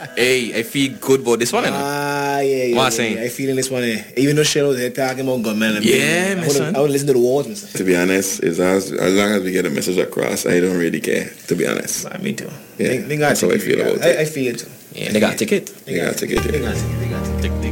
Hey, I feel good about this one. What saying? I feeling this one. Even though Cheryl was here talking about gunmen. Yeah, my son. I would listen to the words, man. To be honest, as long as we get a message across, I don't really care, to be honest. Me too. Yeah, They got that's how I feel about it. I feel it too. Yeah, they got a ticket. They got a ticket. They got a ticket.